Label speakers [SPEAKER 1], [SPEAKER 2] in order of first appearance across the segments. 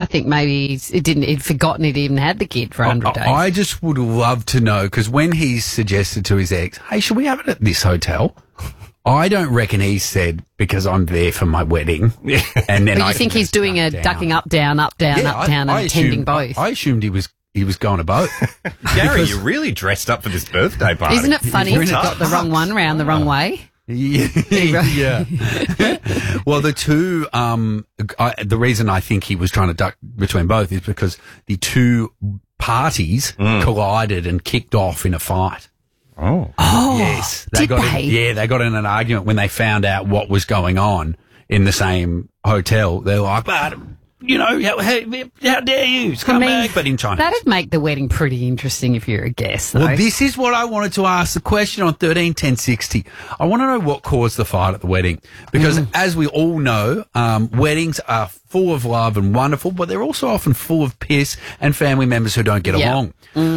[SPEAKER 1] think maybe he'd forgotten he'd even had the kid for 100 days.
[SPEAKER 2] I just would love to know, because when he suggested to his ex, hey, should we have it at this hotel? I don't reckon he said, because I'm there for my wedding. And then
[SPEAKER 1] but you think he's doing a ducking up, down, and attending both?
[SPEAKER 2] I assumed he was going to both.
[SPEAKER 3] Gary, you really dressed up for this birthday party.
[SPEAKER 1] Isn't it funny if you got the wrong one round the wrong way?
[SPEAKER 2] Yeah. Well, the two, the reason I think he was trying to duck between both is because the two parties collided and kicked off in a fight.
[SPEAKER 3] Oh,
[SPEAKER 2] yes.
[SPEAKER 1] They
[SPEAKER 2] got in an argument when they found out what was going on in the same hotel. They're like, but, you know, how dare you come back? But in China.
[SPEAKER 1] That'd make the wedding pretty interesting if you're a guest, though.
[SPEAKER 2] Well, this is what I wanted to ask the question on 131060. I want to know what caused the fight at the wedding. Because as we all know, weddings are full of love and wonderful, but they're also often full of piss and family members who don't get along.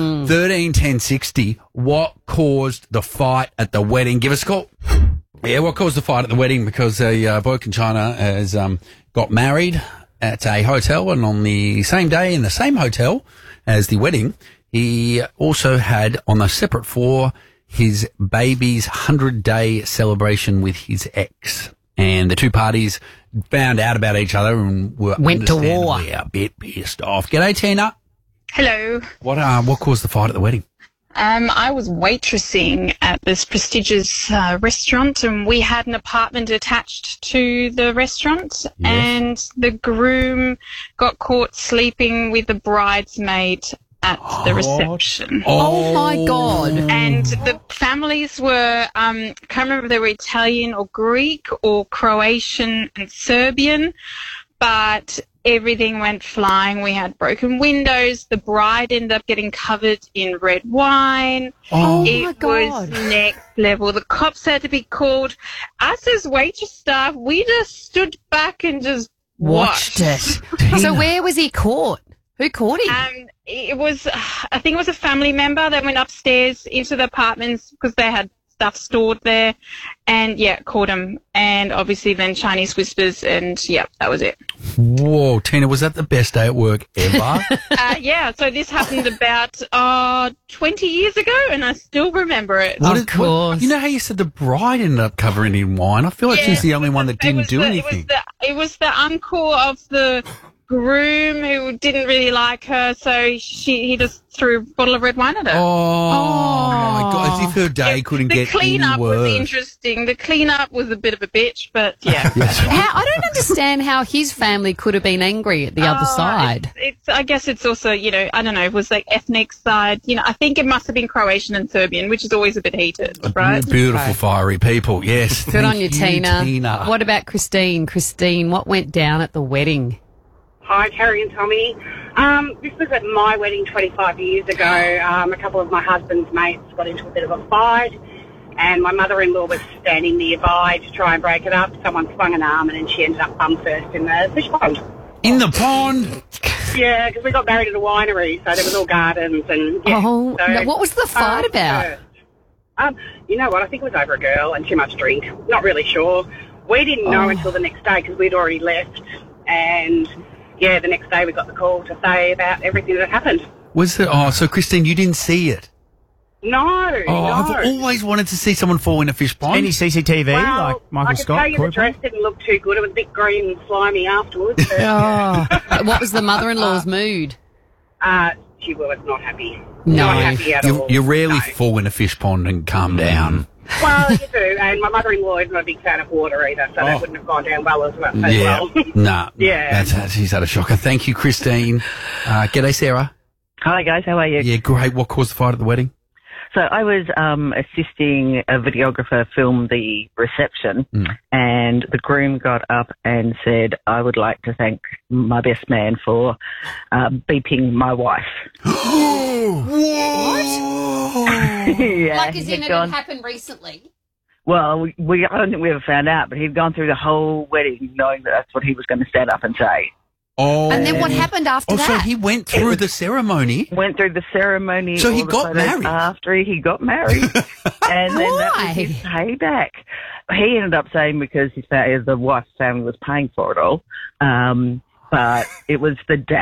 [SPEAKER 2] 131060, what caused the fight at the wedding? Give us a call. Yeah, what caused the fight at the wedding? Because a bloke in China has got married at a hotel, and on the same day in the same hotel as the wedding, he also had on a separate floor his baby's 100-day celebration with his ex. And the two parties found out about each other and went to war. A bit pissed off. G'day, Tina.
[SPEAKER 4] Hello.
[SPEAKER 2] What caused the fight at the wedding?
[SPEAKER 4] I was waitressing at this prestigious restaurant, and we had an apartment attached to the restaurant, and the groom got caught sleeping with the bridesmaid at the reception.
[SPEAKER 1] Oh my God.
[SPEAKER 4] And the families were, can't remember if they were Italian or Greek or Croatian and Serbian, but everything went flying. We had broken windows. The bride ended up getting covered in red wine.
[SPEAKER 1] My God.
[SPEAKER 4] It was next level. The cops had to be called. Us as waitress staff, we just stood back and just watched
[SPEAKER 1] it. So where was he caught? Who caught him?
[SPEAKER 4] It was, I think it was a family member that went upstairs into the apartments because they had stuff stored there, and caught him. And obviously then Chinese whispers, and that was it.
[SPEAKER 2] Whoa, Tina, was that the best day at work ever?
[SPEAKER 4] So this happened about 20 years ago, and I still remember it.
[SPEAKER 1] Of course.
[SPEAKER 2] You know how you said the bride ended up covering in wine? I feel like she's the only one that didn't do anything.
[SPEAKER 4] It was the uncle of the groom who didn't really like her, so he just threw a bottle of red wine at her.
[SPEAKER 2] Oh my God, as if her day couldn't get any worse. The
[SPEAKER 4] clean-up was interesting. The clean-up was a bit of a bitch, but
[SPEAKER 1] I don't understand how his family could have been angry at the other side.
[SPEAKER 4] I guess it's also, I don't know, it was like ethnic side. I think it must have been Croatian and Serbian, which is always a bit heated, right?
[SPEAKER 2] Beautiful, fiery people, yes.
[SPEAKER 1] Good on you, Tina. What about Christine? Christine, what went down at the wedding?
[SPEAKER 5] Hi, Terry and Tommy. This was at my wedding 25 years ago. A couple of my husband's mates got into a bit of a fight, and my mother-in-law was standing nearby to try and break it up. Someone swung an arm, and then she ended up bum first in the fish pond.
[SPEAKER 2] In the pond?
[SPEAKER 5] Yeah, because we got married at a winery, so there was all gardens and...
[SPEAKER 1] what was the fight about?
[SPEAKER 5] You know what, I think it was over a girl and too much drink. Not really sure. We didn't know until the next day because we'd already left, and... the next day we got the call to say about everything that happened.
[SPEAKER 2] Was it? So Christine, you didn't see it?
[SPEAKER 5] No,
[SPEAKER 2] I've always wanted to see someone fall in a fish pond.
[SPEAKER 3] Any CCTV, like Michael Scott?
[SPEAKER 5] I can tell you the dress didn't look too good. It was a bit green and slimy afterwards. But
[SPEAKER 1] What was the mother-in-law's mood?
[SPEAKER 5] She was not happy.
[SPEAKER 1] No.
[SPEAKER 5] Not happy at all.
[SPEAKER 2] You rarely fall in a fish pond and calm down.
[SPEAKER 5] Well, you do, and my mother-in-law is not a big fan of water either, so that wouldn't have gone down well as well.
[SPEAKER 2] She's had a shocker. Thank you, Christine. G'day, Sarah.
[SPEAKER 6] Hi, guys. How are you?
[SPEAKER 2] Yeah, great. What caused the fight at the wedding?
[SPEAKER 6] So I was assisting a videographer film the reception, and the groom got up and said, I would like to thank my best man for beeping my wife.
[SPEAKER 1] What?
[SPEAKER 6] Yeah,
[SPEAKER 1] like as in it had happened recently?
[SPEAKER 6] Well, I don't think we ever found out, but he'd gone through the whole wedding knowing that that's what he was going to stand up and say.
[SPEAKER 1] Oh. And then what happened after that?
[SPEAKER 2] So he went through the ceremony?
[SPEAKER 6] Went through the ceremony.
[SPEAKER 2] So he got married?
[SPEAKER 6] After he got married. And then that was his payback. He ended up saying because the wife's family was paying for it all, but it was the dad.